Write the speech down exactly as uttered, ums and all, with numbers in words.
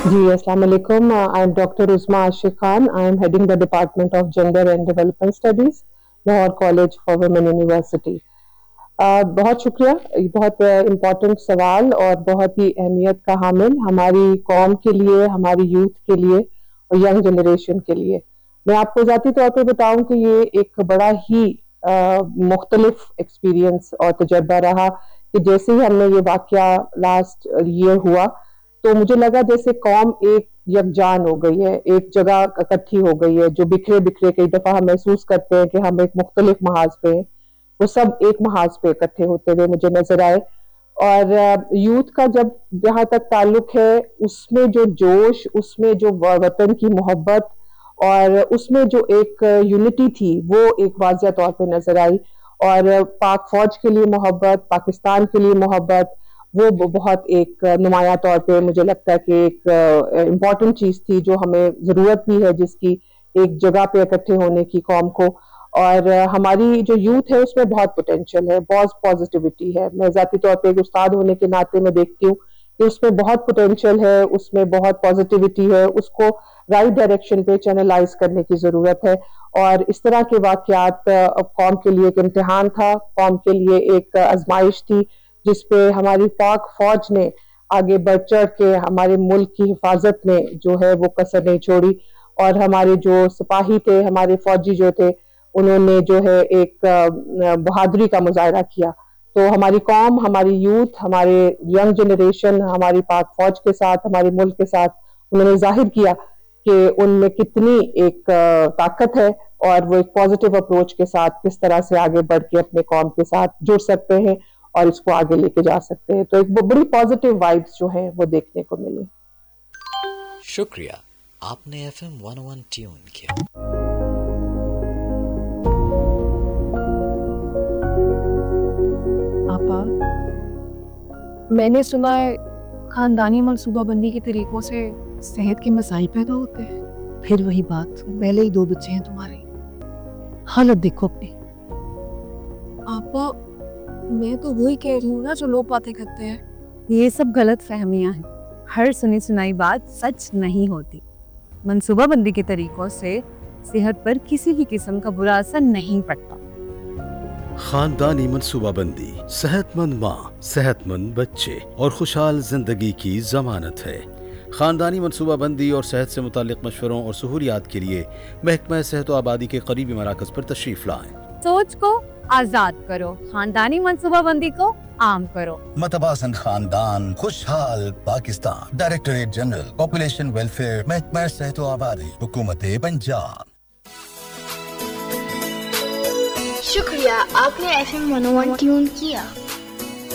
Ji, Assalamu alaikum. Uh, I am Doctor Uzma Ashik Khan. I am heading the Department of Gender and Development Studies, Lahore College for Women University. Uh, बहुत शुक्रिया, ये बहुत important सवाल और बहुत ही अहमियत का हामिल हमारी कौम के लिए, हमारी यूथ के लिए और यंग जनरेशन के लिए. मैं आपको ज़ाती तौर पे बताऊं कि ये एक बड़ा ही मुख्तलिफ एक्सपीरियंस और तजर्बा रहा कि जैसे ही हमने ये वाक़या लास्ट ईयर हुआ तो मुझे लगा जैसे कौम एक यकजान हो गई है, एक जगह इकट्ठी हो गई है. जो बिखरे बिखरे कई दफ़ा हम महसूस करते हैं कि हम एक मुख्तलिफ महाज पे हैं, वो सब एक महाज पे इकट्ठे होते हुए मुझे नजर आए. और यूथ का जब जहाँ तक ताल्लुक है, उसमें जो जोश, उसमें जो वतन की मोहब्बत और उसमें जो एक यूनिटी थी, वो एक वाज़िया तौर पे नजर आई. और पाक फौज के लिए मोहब्बत, पाकिस्तान के लिए मोहब्बत, वो बहुत एक नुमाया तौर पे मुझे लगता है कि एक इम्पॉर्टेंट चीज़ थी जो हमें ज़रूरत भी है जिसकी, एक जगह पे इकट्ठे होने की कौम को. और हमारी जो यूथ है उसमें बहुत पोटेंशियल है, बहुत पॉजिटिविटी है. मैं ज़ाती तौर पे एक उस्ताद होने के नाते मैं देखती हूँ कि उसमें बहुत पोटेंशियल है, उसमें बहुत पॉजिटिविटी है. उसको राइट डायरेक्शन पे चैनलाइज करने की ज़रूरत है. और इस तरह के वाक़यात कौम के लिए एक इम्तिहान था, कौम के लिए एक आजमाइश थी जिसपे हमारी पाक फौज ने आगे बढ़ चढ़ के हमारे मुल्क की हिफाजत में जो है वो कसर नहीं छोड़ी. और हमारे जो सिपाही थे, हमारे फौजी जो थे, उन्होंने जो है एक बहादुरी का मुजाहरा किया. तो हमारी कौम, हमारी यूथ, हमारे यंग जनरेशन हमारी पाक फौज के साथ, हमारे मुल्क के साथ उन्होंने जाहिर किया कि उनमें कितनी एक ताकत है और वो एक पॉजिटिव अप्रोच के साथ किस तरह से आगे बढ़ के अपने कौम के साथ जुड़ सकते हैं और इसको आगे लेके जा सकते हैं. तो एक बड़ी पॉजिटिव वाइब्स जो हैं वो देखने को मिली. शुक्रिया, आपने एफएम वन ओ वन ट्यून किया. आपा, मैंने सुना है खानदानी मनसूबाबंदी के तरीकों से सेहत के मसाइल पैदा होते हैं. फिर वही बात, पहले ही दो बच्चे हैं तुम्हारे, हालत देखो अपनी. आपा, मैं तो वही कह रही हूँ ना जो लोग बातें करते हैं. ये सब गलत फहमियाँ हैं. हर सुनी सुनाई बात सच नहीं होती. मनसूबाबंदी के तरीकों से सेहत पर किसी भी किस्म का बुरा असर नहीं पड़ता. खानदानी मनसूबाबंदी सेहतमंद माँ, सेहतमंद बच्चे और खुशहाल जिंदगी की जमानत है. खानदानी मनसूबाबंदी और सेहत से मुताल्लिक मशवरों और सहूलियात के लिए महकमा सेहत व आबादी के करीबी मराकज पर तशरीफ लाएं. सोच को आजाद करो, खानदानी मनसूबाबंदी को आम करो. मतवासन खानदान, खुशहाल Pakistan. Directorate general population welfare, महकमा सेहत व आबादी, हुकूमत पंजाब. शुक्रिया, आपने एफएम वन ओ वन ट्यून किया.